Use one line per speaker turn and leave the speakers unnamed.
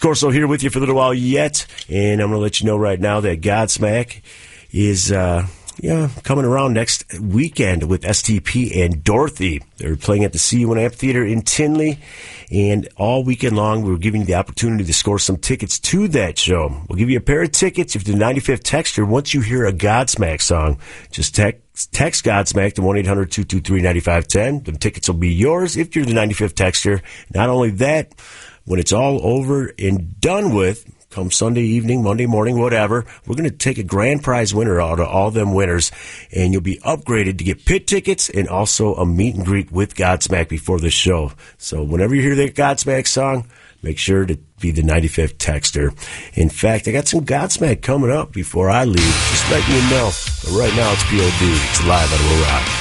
Corso here with you for a little while yet, and I'm going to let you know right now that Godsmack is coming around next weekend with STP and Dorothy. They're playing at the CU1 Amphitheater in Tinley, and all weekend long we're giving you the opportunity to score some tickets to that show. We'll give you a pair of tickets if you're the 95th texter. Once you hear a Godsmack song, just text Godsmack to 1-800-223-9510. The tickets will be yours if you're the 95th texter. Not only that, when it's all over and done with, come Sunday evening, Monday morning, whatever, we're going to take a grand prize winner out of all them winners, and you'll be upgraded to get pit tickets and also a meet and greet with Godsmack before the show. So whenever you hear that Godsmack song, make sure to be the 95th texter. In fact, I got some Godsmack coming up before I leave. Just letting you know. But right now, it's POD. It's live on Will Rock.